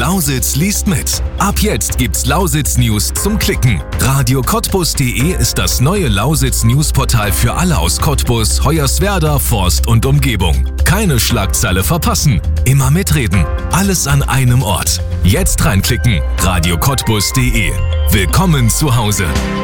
Lausitz liest mit. Ab jetzt gibt's Lausitz News zum Klicken. radiocottbus.de ist das neue Lausitz Newsportal für alle aus Cottbus, Hoyerswerda, Forst und Umgebung. Keine Schlagzeile verpassen, immer mitreden, alles an einem Ort. Jetzt reinklicken, radiocottbus.de. Willkommen zu Hause.